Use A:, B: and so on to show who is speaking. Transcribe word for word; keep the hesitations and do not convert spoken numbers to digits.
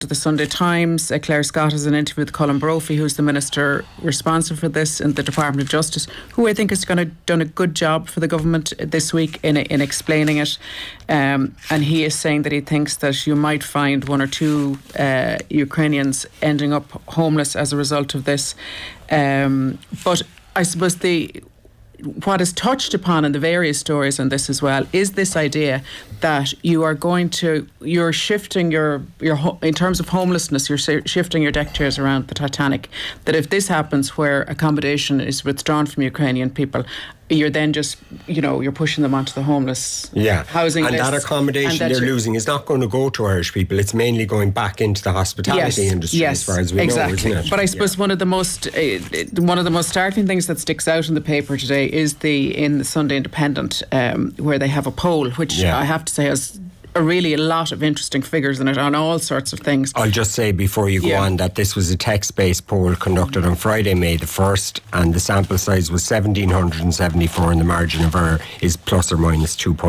A: to the Sunday Times. Uh, Claire Scott has an interview with Colin Brophy, who's the Minister responsible for this in the Department of Justice, who I think has kind of done a good job for the government this week in in explaining it. Um, and he is saying that he thinks that you might find one or two uh, Ukrainians ending up homeless as a result of this. Um, but I suppose the what is touched upon in the various stories on this as well is this idea that you are going to, you're shifting your, your in terms of homelessness, you're shifting your deck chairs around the Titanic. That if this happens where accommodation is withdrawn from Ukrainian people, you're then just, you know, you're pushing them onto the homeless
B: yeah.
A: housing
B: and
A: list.
B: That accommodation and that they're losing is not going to go to Irish people. It's mainly going back into the hospitality
A: yes,
B: industry,
A: yes,
B: as far as we
A: exactly.
B: know, isn't it?
A: But I suppose yeah. one of the most uh, one of the most startling things that sticks out in the paper today is the in the Sunday Independent, um, where they have a poll, which yeah. I have to say has a really a lot of interesting figures in it on all sorts of things.
B: I'll just say before you go yeah. on that this was a text-based poll conducted on Friday, May the first, and the sample size was one thousand seven hundred seventy-four and the margin of error is plus or minus two point.